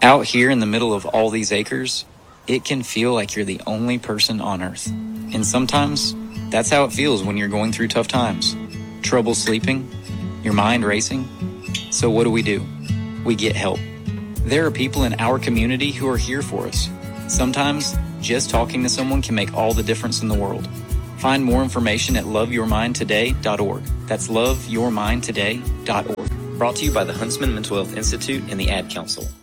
Out here in the middle of all these acres, it can feel like you're the only person on Earth. And sometimes, that's how it feels when you're going through tough times. Trouble sleeping, your mind racing. So what do? We get help. There are people in our community who are here for us. Sometimes, just talking to someone can make all the difference in the world. Find more information at loveyourmindtoday.org. That's loveyourmindtoday.org. Brought to you by the Huntsman Mental Health Institute and the Ad Council.